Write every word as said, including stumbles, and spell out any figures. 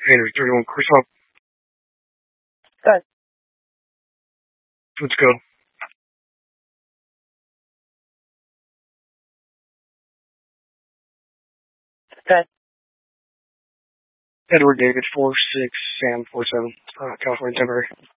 Henry thirty-one, Chris. Good. Let's go. Good. Edward David four six Sam four seven, uh, California temporary.